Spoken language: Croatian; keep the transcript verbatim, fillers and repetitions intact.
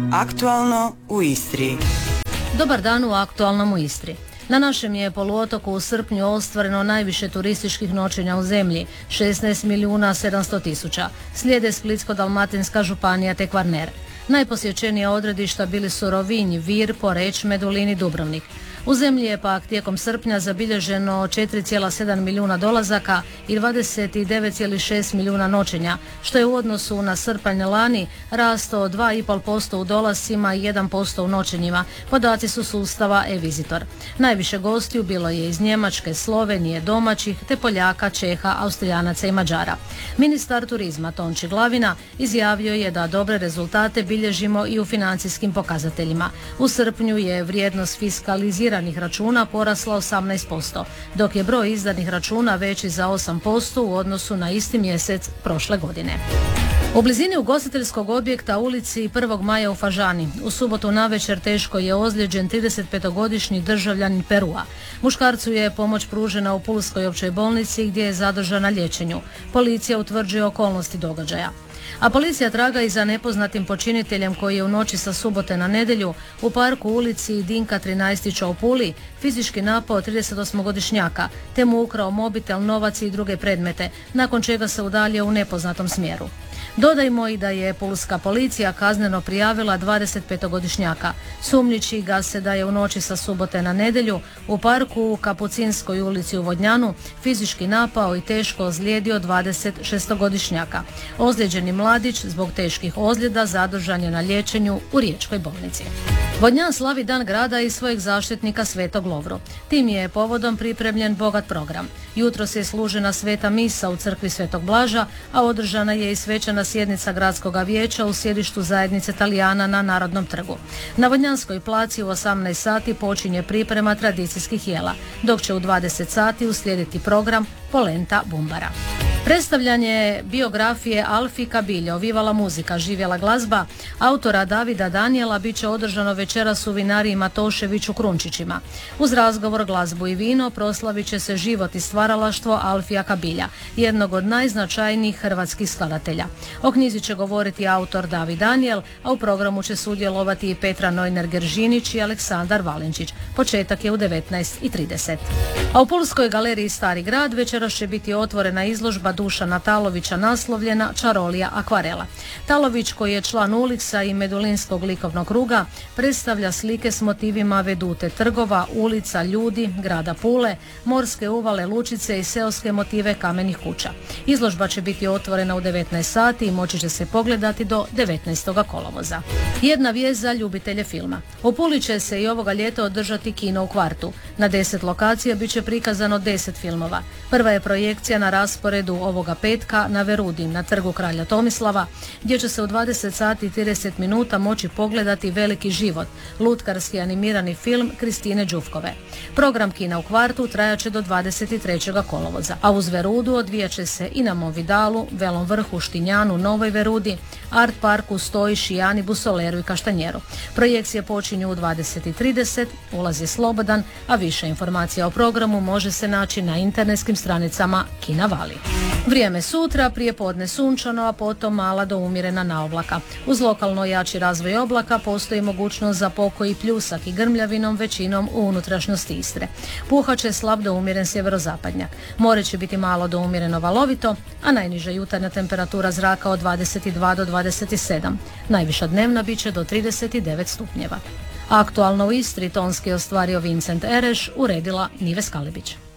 Aktualno u Istri. Dobar dan u Aktualnom u Istri. Na našem je poluotoku u srpnju ostvareno najviše turističkih noćenja u zemlji, šesnaest milijuna sedamsto tisuća. Slijede Splitsko-dalmatinska županija te Kvarner. Najposjećenija odredišta bili su Rovinj, Vir, Poreč, Medulin i Dubrovnik. U zemlji je pak tijekom srpnja zabilježeno četiri zarez sedam milijuna dolazaka i dvadeset devet zarez šest milijuna noćenja, što je u odnosu na srpanj lani rast od dva zarez pet posto u dolascima i jedan posto u noćenjima. Podaci su sustava e-Visitor. Najviše gostiju bilo je iz Njemačke, Slovenije, domaćih, te Poljaka, Čeha, Austrijanaca i Mađara. Ministar turizma Tonči Glavina izjavio je da dobre rezultate bilježimo i u financijskim pokazateljima. U srpnju je vrijednost fiskaliziranih računa porasla osamnaest posto, dok je broj izdanih računa veći za osam posto u odnosu na isti mjesec prošle godine. U blizini ugostiteljskog objekta ulici prvog maja u Fažani u subotu navečer teško je ozlijeđen tridesetpetogodišnji državljanin Perua. Muškarcu je pomoć pružena u Pulskoj općoj bolnici gdje je zadržan na liječenju. Policija utvrđuje okolnosti događaja. A policija traga i za nepoznatim počiniteljem koji je u noći sa subote na nedjelju u parku ulici Dinka trinaestića u Puli fizički napao tridesetosmogodišnjaka te mu ukrao mobitel, novac i druge predmete, nakon čega se udaljio u nepoznatom smjeru. Dodajmo i da je pulska policija kazneno prijavila dvadesetpetogodišnjaka. Sumnjiči ga se da je u noći sa subote na nedjelju u parku u Kapucinskoj ulici u Vodnjanu fizički napao i teško ozlijedio dvadesetšestogodišnjaka. Ozlijeđeni mladić zbog teških ozljeda zadržan je na liječenju u Riječkoj bolnici. Vodnjan slavi dan grada i svojeg zaštitnika Svetog Lovru. Tim je povodom pripremljen bogat program. Jutros je služena sveta misa u crkvi Svetog Blaža, a održana je i svečana sjednica gradskog vijeća u sjedištu zajednice Talijana na Narodnom trgu. Na Vodnjanskoj placi u osamnaest sati počinje priprema tradicijskih jela, dok će u dvadeset sati uslijediti program Polenta bumbara. Predstavljanje biografije Alfi Kabiljo, Vivala muzika, živjela glazba, autora Davida Danijela bit će održano večeras u vinariji Matošević u Krunčićima. Uz razgovor, glazbu i vino proslavit će se život i stvaralaštvo Alfija Kabilja, jednog od najznačajnijih hrvatskih skladatelja. O knjizi će govoriti autor David Danijel, a u programu će sudjelovati i Petra Nojner-Geržinić i Aleksandar Valenčić. Početak je u devetnaest i trideset. A u Pulskoj galeriji Stari grad večeras će biti otvorena izložba Dušana Talovića naslovljena Čarolija akvarela. Talović, koji je član Uliksa i Medulinskog likovnog kruga, predstavlja slike s motivima vedute trgova, ulica, ljudi, grada Pule, morske uvale, lučice i seoske motive kamenih kuća. Izložba će biti otvorena u devetnaest sati i moći će se pogledati do devetnaestog kolovoza. Jedna vijest za ljubitelje filma. U Puli će se i ovoga ljeta održati kino u Kvartu. Na deset lokacija bit će prikazano deset filmova. Prva je projekcija na rasporedu ovoga petka na Verudi, na trgu Kralja Tomislava, gdje će se u dvadeset sati i trideset minuta moći pogledati Veliki život, lutkarski animirani film Kristine Đufkove. Program kina u Kvartu trajaće do dvadeset trećeg kolovoza, a uz Verudu odvijat će se i na Movidalu, Velom vrhu, Štinjanu, Novoj Verudi, Art parku, Stoji, Šijani, Busoleru i Kaštanjeru. Projekcije počinju u dvadeset i trideset, ulaz je slobodan, a više informacija o programu može se naći na internetskim stranicama Kina Vali. Vrijeme sutra, prije podne sunčano, a potom mala do umjerena naoblaka. Uz lokalno jači razvoj oblaka postoji mogućnost za pokoj i pljusak i grmljavinom većinom u unutrašnjosti Istre. Puhat će slab do umjeren sjeverozapadnjak. More će biti malo do umjereno valovito, a najniža jutarnja temperatura zraka od dvadeset dva do dvadeset sedam. Najviša dnevna bit će do trideset devet stupnjeva. Aktualno u Istri tonski ostvario Vincent Ereš, uredila Nive Skalibić.